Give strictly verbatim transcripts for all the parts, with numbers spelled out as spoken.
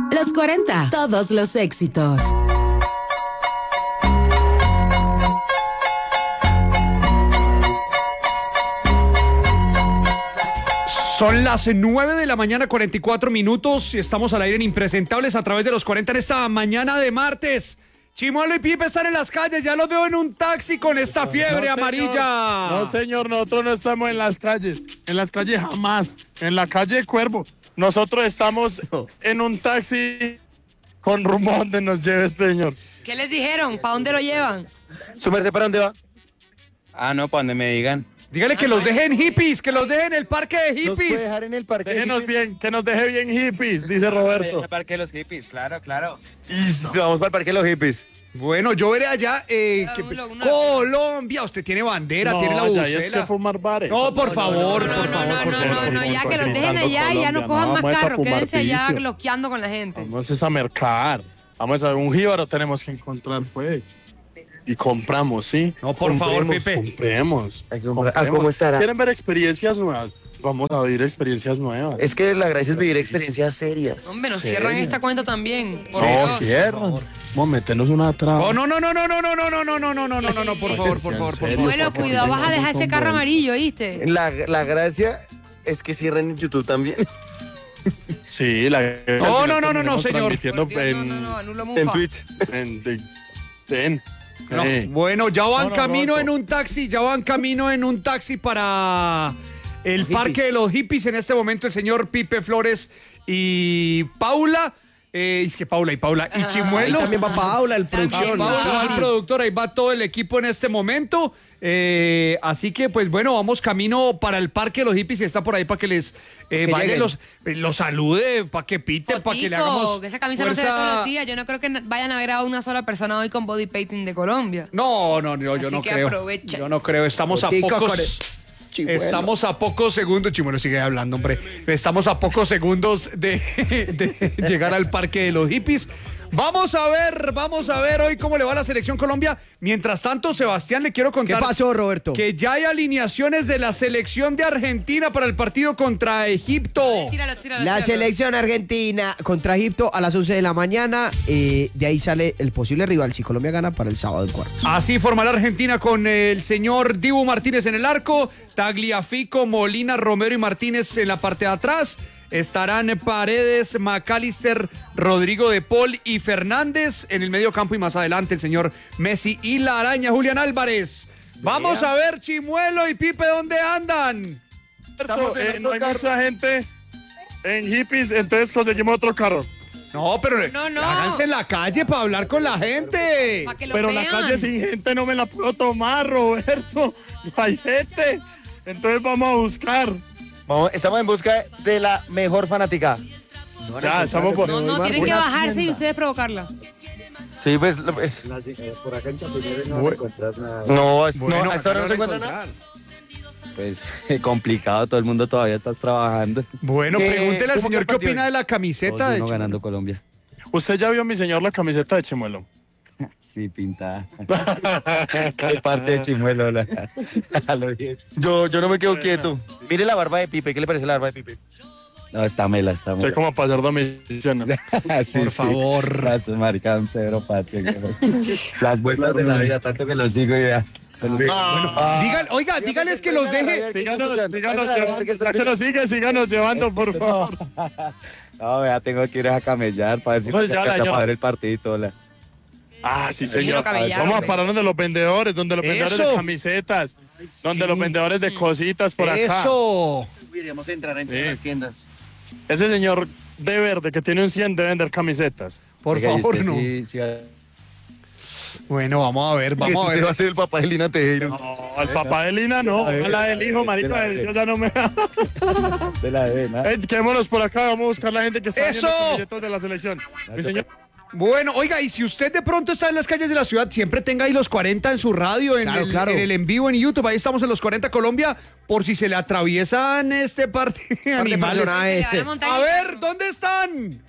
Los cuarenta, todos los éxitos. Son las nueve de la mañana, cuarenta y cuatro minutos, y estamos al aire en Impresentables a través de los cuarenta en esta mañana de martes. Chimuelo y Pipe están en las calles, ya los veo en un taxi con esta fiebre no, amarilla. No, señor, nosotros no estamos en las calles, en las calles jamás, en la calle Cuervo. Nosotros estamos en un taxi con rumbo a donde nos lleve este señor. ¿Qué les dijeron? ¿Para dónde lo llevan? ¿Su merced para dónde va? Ah, no, para donde me digan. Dígale que los dejen hippies, que los dejen en el parque de ¿Nos puede hippies. dejar en el parque? Déjenos bien, que nos deje bien hippies, dice Roberto. El parque de los hippies, claro, claro. Y vamos para el parque de los hippies. Bueno, yo veré allá. Eh, Ah, que- uno, uno. Colombia, usted tiene bandera, No, tiene la ya, bucela. ya es que fumar bares. No, por favor, No, por no, favor, no, por no, favor. no, no, ya que los dejen Gritando allá y ya no Colombia, cojan no, más vamos a carros, fumar quédense allá vicio. bloqueando con la gente. Vamos es a mercar. Vamos a un jíbaro tenemos que encontrar, pues. Y compramos, ¿sí? No, por favor, Compremos, Pipe. Compremos. Hay que comprar. Ah, compremos. ¿cómo estará? ¿Quieren ver experiencias nuevas? Vamos a vivir experiencias nuevas. Es que la gracia es vivir experiencias serias. Hombre, nos ¿Serio? cierran esta cuenta también. Por No, Dios. cierran. Vamos a meternos una traba. Oh, no, no, no, no, no, no, no, no, no, no, no, no, no, no, no, por favor, por favor, por favor. Bueno, cuidado, vas a dejar ese carro amarillo, ¿oíste? La, la gracia es que cierren en YouTube también. Sí, la... No, no, no, no, no, Terminamos señor. transmitiendo Por Dios, no, en, no, no, anulo En Mufa. Twitch. en, de- en- No, eh. bueno, ya van No, no, camino Roberto. en un taxi, ya van camino en un taxi para el Los parque hippies. de los hippies. En este momento el señor Pipe y Paula. Eh, es que Paula y Paula y Ahí Chimuelo. también va Paula, el Ah, producción. Paula va el productor, ahí va todo el equipo en este momento. Eh, así que, pues bueno, vamos camino para el parque de los hippies y está por ahí para que les eh, Que vaya y lleguen. los, los salude, para que piten, para que le Fotico, hagamos. que esa camisa no se ve fuerza. todos los días. Yo no creo que vayan a ver a una sola persona hoy con body painting de Colombia. No, no, no, yo Así no que creo. aprovechen. Yo no creo. Estamos a Fotico con pocos. el Chimuelo. Estamos a pocos segundos. Chimuelo sigue hablando, hombre. Estamos a pocos segundos de, de llegar al parque de los hippies. Vamos a ver, vamos a ver hoy cómo le va a la selección Colombia. Mientras tanto, Sebastián, le quiero ¿Qué contar. pasó, Roberto? Que ya hay alineaciones de la selección de Argentina para el partido contra Egipto. Tíralo, tíralo, La tíralo. selección argentina contra Egipto a las once de la mañana. Eh, de ahí sale el posible rival si Colombia gana para el sábado en cuartos. Así formará Argentina con el señor Dibu Martínez en el arco, Tagliafico, Molina, Romero y Martínez en la parte de atrás. Estarán Paredes, McAllister, Rodrigo de Paul y Fernández en el medio campo y más adelante el señor Messi y la araña Julián Álvarez. Vamos a ver, Chimuelo y Pipe, ¿dónde andan? Roberto, eh, no hay mucha gente en hippies, entonces conseguimos otro carro. No, pero No, no. háganse en la calle para hablar con la gente. Pa' que lo Pero la vean. calle sin gente no me la puedo tomar, Roberto. No hay gente. Entonces vamos a buscar. Vamos, estamos en busca de la mejor fanática. Ya, estamos por... No, no, tienen que bajarse y ustedes provocarla. Sí, pues. lo- es- Por acá en Chapinero no encuentras nada. No, es- Bueno, no, hasta ahora no se encuentra nada. Pues complicado, todo el mundo todavía está trabajando. Bueno, ¿Qué- pregúntele al cómo señor quedó el qué opina partido? de la Todos camiseta. de uno Chimuelo. ganando Colombia. Usted ya vio, mi señor, la camiseta de Chimuelo. Sí, pintada. ¿Qué parte de Chimuelo? La, a lo bien. Yo, yo no me quedo quieto. Mire la barba de Pipe. ¿Qué le parece la barba de Pipe? No, está mela, está Soy mela. como para hacer domiciliano. Sí, Por sí. favor. Gracias, marica, un Pedro Pache. Las vueltas de la vida, tanto que lo sigo y vea. Dígale- oiga, dígales que los deje. Síganos, síganos llevando. Ya que nos sigue, síganos llevando, por favor. No, vea, tengo que ir a camellar para ver si Pues me ya, alcanza señora. para ver el partido y todo. La... Ah, sí, Quiero señor. camellar, Vamos a hombre. parar donde los vendedores, donde los vendedores Eso. de camisetas, donde los vendedores de cositas por acá. Eso. Deberíamos entrar entre Sí. las tiendas. Ese señor de verde que tiene un cien de vender camisetas. Por Oiga, ¿y favor, usted no. sí- sí va- Bueno, vamos a ver, vamos a Usted va a ver. ser el papá de Lina Tejero. No, el papá de Lina no, la del hijo, marica, yo ya no me... de la de nada. Eh, quedémonos por acá, vamos a buscar la gente que está ¡Eso! haciendo camisetas de la selección. Mi señor, Bueno, oiga, y si usted de pronto está en las calles de la ciudad, siempre tenga ahí los cuarenta en su radio, en, Claro, el, claro. en el en vivo en YouTube. Ahí estamos en los cuarenta Colombia, por si se le atraviesan este parte de animales. personajes. Se van a montar A en el ver, carro. ¿dónde están?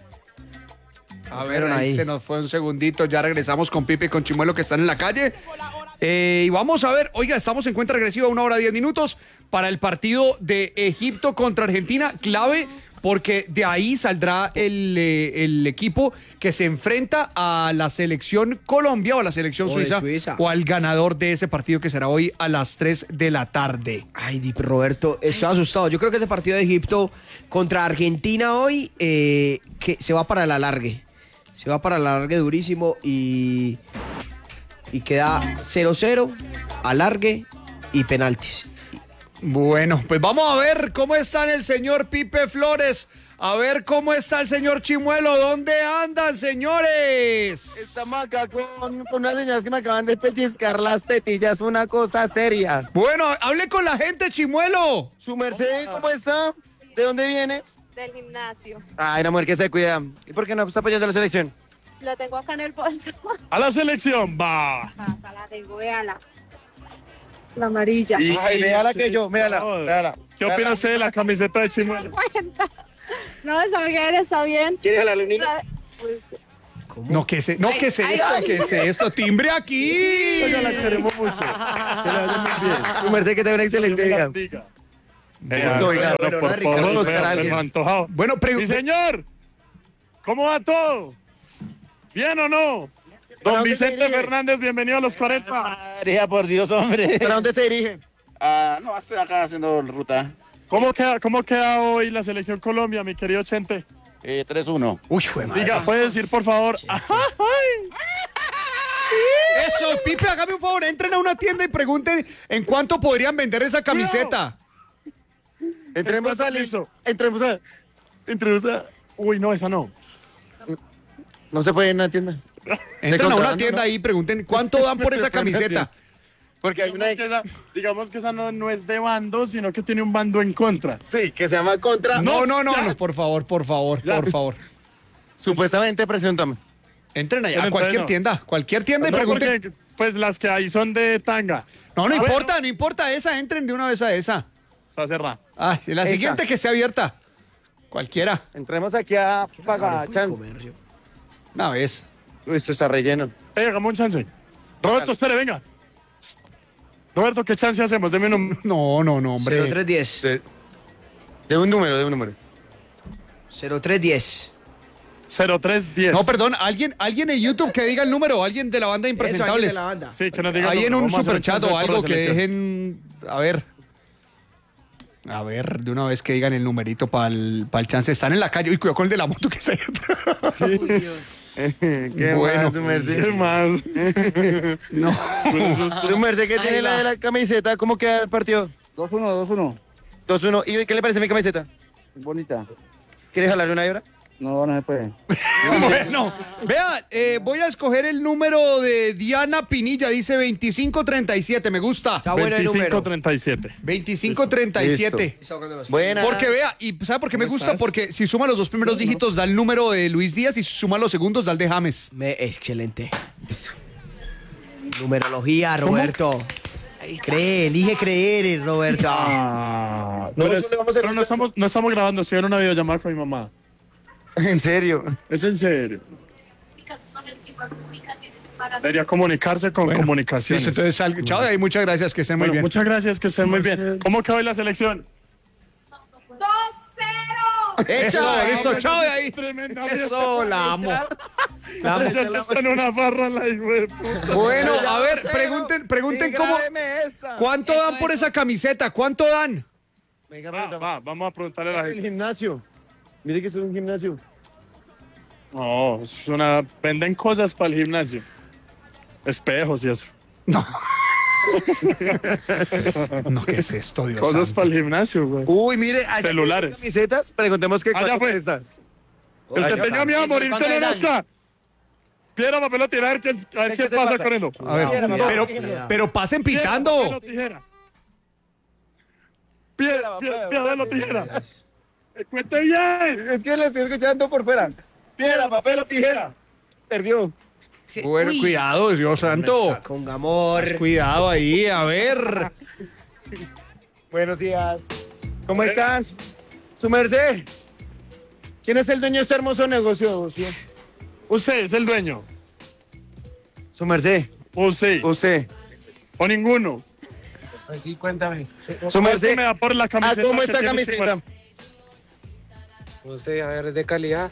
A ver, fueron ahí ahí. se nos fue un segundito, ya regresamos con Pipe y con Chimuelo que están en la calle. Eh, y vamos a ver, oiga, estamos en cuenta regresiva, una hora diez minutos para el partido de Egipto contra Argentina, clave porque de ahí saldrá el, eh, el equipo que se enfrenta a la selección Colombia o a la selección O de Suiza, Suiza. o al ganador de ese partido que será hoy a las tres de la tarde. Ay, Di- Roberto, estoy asustado. Yo creo que ese partido de Egipto contra Argentina hoy eh, que se va para el alargue. Se va para el alargue durísimo y, y queda cero cero, alargue y penaltis. Bueno, pues vamos a ver cómo está el señor Pipe Flores. A ver cómo está el señor Chimuelo. ¿Dónde andan, señores? Estamos acá con, con unas señoras que me acaban de pellizcar las tetillas, una cosa seria. Bueno, hable con la gente, Chimuelo. Su merced, ¿cómo está? ¿De dónde viene? Del gimnasio. Ay, una mujer que se cuida. ¿Y por qué no está apoyando a la selección? La tengo acá en el bolso. A la selección, va. Acá la tengo, véala. La amarilla. Y- Ay, véala que yo, véala, No. véala. ¿Qué opina usted de la camiseta de Chimuelo? Cuenta. No, está bien, está bien. ¿Quieres jalarle un hilo? Pues, No, que se, no, Ay, que se ay, esto, ay. que se esto. Timbre aquí. Oiga, la queremos mucho. Que la vaya muy bien. Su merced que tenga un excelente Dios me la día. bendiga. Bueno, oiga, Pero bueno, por no, Ricardo, favor, buscar a vea, alguien. me lo antojado. Bueno, Mi pregunta. señor, ¿cómo va todo? ¿Bien o no? Don dónde se Vicente dirige? Fernández, bienvenido a los cuarenta. María, por Dios, hombre. ¿Para dónde se dirige? Ah, no, estoy acá haciendo ruta. ¿Cómo queda, ¿Cómo queda hoy la selección Colombia, mi querido Chente? Eh, tres uno. Uy, fue madre. Diga, ¿puede decir por favor? ¡Ay! Eso, Pipe, hágame un favor, entren a una tienda y pregunten en cuánto podrían vender esa camiseta. Entremos a listo. Entremos a... Entremos a... Uy, no, esa no. No se puede ir en una tienda. Entren a una contrabando, tienda ¿no? ahí y pregunten cuánto dan por esa camiseta. Porque hay una... Digamos que esa, digamos que esa no, no es de bando, sino que tiene un bando en contra. Sí, que se llama Contra. No, no, no, ya. no, por favor, por favor, Ya. por favor. Supuestamente, preséntame. Entren allá Pero a cualquier entonces no. tienda, cualquier tienda y No, pregunten. porque, pues las que hay son de tanga. No, no A ver, importa, no importa esa, entren de una vez a esa. Está cerrada. Ay, la Esa. siguiente que esté abierta. Cualquiera, Entremos aquí a Pagachan. Comercio. una vez. Uy, esto está relleno. Eh, hagamos un chance. Roberto, espere, venga. Roberto, ¿qué chance hacemos? Deme un... No, no, no, hombre. cero tres diez. De, de un número, de un número. cero tres diez. cero tres diez. No, perdón, alguien, alguien en YouTube que diga el número, alguien de la banda de Eso, alguien Impresentables. de la banda. Sí, que nos diga Ahí en un vamos a hacer superchat chance o por la algo que selección. dejen. A ver. A ver, de una vez que digan el numerito para el chance. Están en la calle. Uy, cuidado con el de la moto que está ahí atrás. Uy, Dios. ¿Qué Bueno. más, su merced? ¿Qué más? No. Su merced que tiene Ahí la va. de la camiseta, ¿cómo queda el partido? dos uno, dos uno. dos uno. ¿Y qué le parece mi camiseta? Bonita. ¿Quieres jalarle una hebra? No, no se puede. Bueno, vea, eh, voy a escoger el número de Diana Pinilla. Dice veinticinco treinta y siete. Me gusta. Está bueno el veinticinco número. treinta y siete. veinticinco treinta y siete. Buena. Porque vea, y ¿sabe por qué me ¿Cómo gusta? estás? Porque si suma los dos primeros dígitos da el número de Luis Díaz y si suma los segundos da el de James. Me, excelente. Numerología, Roberto. Cree, elige creer, Roberto. Ah, No, pero, no es- le vamos a- pero no, estamos, no estamos grabando, estoy en una videollamada con mi mamá. En serio. Es en serio. Debería comunicarse con comunicaciones. Listo, entonces, sal- chao de ahí, muchas gracias, que estén muy Bueno, bien. muchas gracias, que estén muy bien. ¿Cómo quedó hoy la selección? dos cero. Eso, eso, chao de ahí. Tremenda Eso, la amo. Ya se está en una barra la hijo de puta. Bueno, a ver, pregunten, pregunten cómo, Grábeme esta. ¿cuánto Eso, dan por eso. esa camiseta? ¿Cuánto dan? Venga, Va, Roberto. va, vamos a preguntarle a la El gente. gimnasio. Mire que esto es un gimnasio. No, es una... Venden cosas para el gimnasio. Espejos y eso. No. No, ¿qué es esto, Dios Cosas santo? para el gimnasio, güey. Uy, mire, allá Celulares. camisetas, preguntemos qué Allá cuánto fue. cuesta. El que tenga miedo a Eso, morir, ¿cuánto ¿quién le dan? mezcla? Piedra, papel o tijera, a ver quién, a ver ¿Qué quién te pasa pasa? corriendo. A ver, Piedra, papel, pero, tijera. pero pasen Piedra, pitando. papel o tijera. Piedra, piedra, piedra, papel o tijera. Eh, Cuente bien. Es que le estoy escuchando por fuera. Piedra, papel o tijera. Perdió. Sí, Bueno, uy. cuidado, Dios santo. Con amor. Cuidado ahí, a ver. Buenos días. ¿Cómo estás? Su merced. ¿Quién es el dueño de este hermoso negocio? ¿Sí? Usted es el dueño. Su merced. Usted. Usted. O ninguno. Pues sí, cuéntame. Su ¿Cuánto merced. me da por la ¿A camiseta? cómo que está tiene camiseta? Chimuelo? No sé, a ver, es de calidad.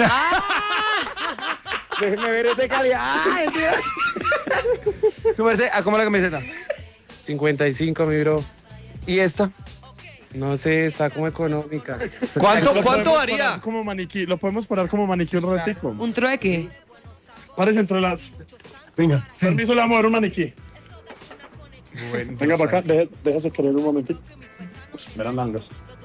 Déjeme ver, es de calidad. ¡Ah, mentira! Su merced, ¿a cómo la camiseta? cincuenta y cinco, mi bro. ¿Y esta? No sé, está como económica. ¿Cuánto, Lo cuánto podemos daría? poner como maniquí, lo podemos poner como maniquí un ratico. Un trueque. Parece entre las. Venga, permiso, le vamos a ver un maniquí. Bueno, Venga para acá, deje- déjase querer un momentito. Uy, verán langas.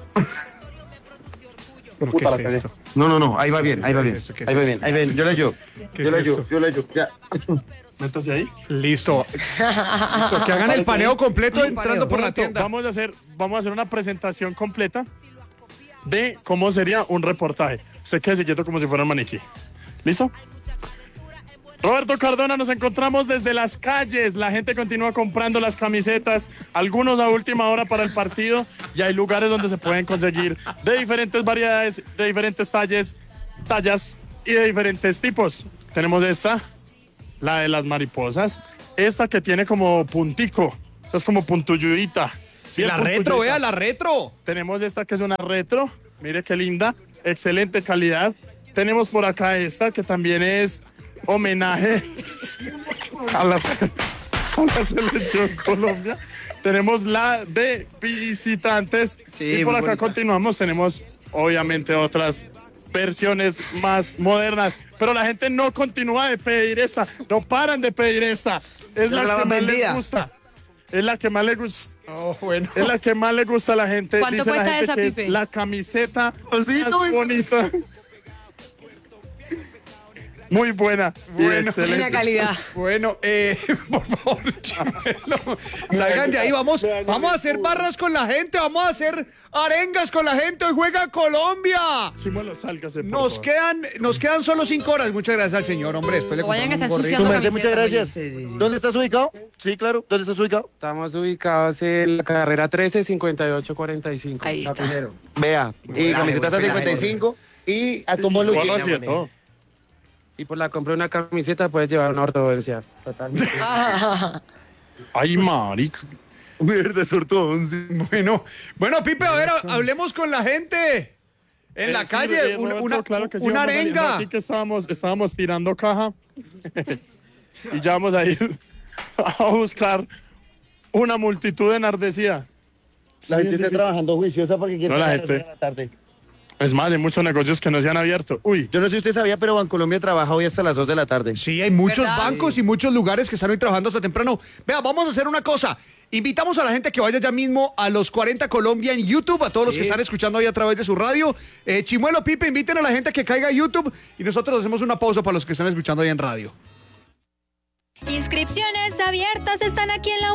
¿Pero Puta, qué la es cagué. esto? No, no, no, ahí va bien, ahí va ¿Qué bien. es esto? ¿Qué es Ahí va esto? bien, ahí va bien. Yo le ayudo. ¿Qué Yo es le ayudo, esto? yo le ayudo. Ya. Métase ahí. Listo. Listo, que hagan el paneo completo entrando por la Pronto, tienda. Vamos a hacer, vamos a hacer una presentación completa de cómo sería un reportaje. Usted quédese quieto como si fuera un maniquí. ¿Listo? Roberto Cardona, nos encontramos desde las calles. La gente continúa comprando las camisetas, algunos a última hora para el partido, y hay lugares donde se pueden conseguir de diferentes variedades, de diferentes talles, tallas y de diferentes tipos. Tenemos esta, la de las mariposas, esta que tiene como puntico, es como puntuyudita. Sí, la retro, vea, la retro. Tenemos esta que es una retro, mire qué linda, excelente calidad. Tenemos por acá esta que también es homenaje a la, a la selección Colombia. Tenemos la de visitantes. Sí, y por muy acá bonita. continuamos. Tenemos obviamente otras versiones más modernas. Pero la gente no continúa de pedir esta. No paran de pedir esta. Es Ya la la que van más vendida. les gusta. Es la que más le gusta. Oh, bueno. Es la que más le gusta a la gente. ¿Cuánto Dice la cuesta gente esa, que es Pipe? la camiseta Osito, más bonita. Muy buena. y Bueno. excelente. Buena calidad. Bueno, eh, por favor, Chimelo, salgan de ahí, vamos, vamos a hacer barras con la gente, vamos a hacer arengas con la gente, hoy juega Colombia. Chimuelo, sálgase, por Nos favor. quedan, nos quedan solo cinco horas, muchas gracias al señor, hombre, después le O vayan compramos a un estar gorrito. Su ensuciando merced, muchas camiseta, gracias. Sí, sí, sí. ¿Dónde estás ubicado? Sí, claro. ¿Dónde estás ubicado? Estamos ubicados en la carrera trece, cincuenta y ocho, cuarenta y cinco. Ahí está. Chapinero. Vea, y camisetas a cincuenta y cinco. Y a cómo lo Gorras y de todo. Y por la compra de una camiseta puedes llevar una ortodoncia. Totalmente. Ah, Ay, marica. Mierda, sortón. Bueno, bueno, Pipe, a ver, hablemos con la gente en la Eh, sí, calle, eh, una, Roberto, una, claro que sí, una vamos a salir. No, arenga. aquí que estábamos, estábamos tirando caja y ya vamos a ir a buscar una multitud enardecida. La gente está trabajando juiciosa porque quiere No, la llegar a las gente. seis de la tarde. Es más, hay muchos negocios que no se han abierto. Uy, Yo no sé si usted sabía, pero Bancolombia trabaja hoy hasta las dos de la tarde. Sí, hay muchos ¿Verdad? bancos y muchos lugares que están hoy trabajando hasta temprano. Vea, vamos a hacer una cosa. Invitamos a la gente que vaya ya mismo a los cuarenta Colombia en YouTube, a todos los que están escuchando hoy a través de su radio. Eh, Chimuelo, Pipe, inviten a la gente que caiga a YouTube y nosotros hacemos una pausa para los que están escuchando hoy en radio. Inscripciones abiertas están aquí en la